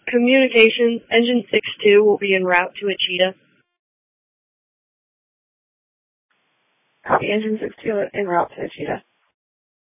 Communications, engine 6-2 will be en route to Achita. Copy, engine 6-2 en route to Achita.